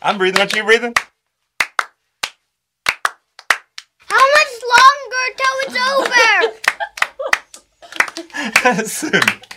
I'm breathing. Aren't you breathing? How much longer till it's over? Soon.